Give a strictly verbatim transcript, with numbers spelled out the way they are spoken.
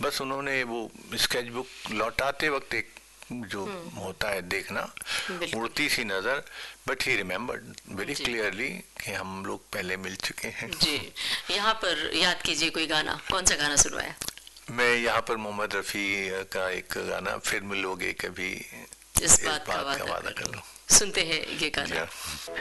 बस उन्होंने वो स्केच बुक लौटाते वक्त एक जो होता है देखना, उड़ती सी नजर, but he remembered very clearly कि हम लोग पहले मिल चुके हैं। जी, यहाँ पर याद कीजिए कोई गाना, कौन सा गाना सुनवाया? मैं यहाँ पर मोहम्मद रफ़ी का एक गाना, फिर मिलोगे कभी, इस बात का वादा कर लो, सुनते हैं ये गाना।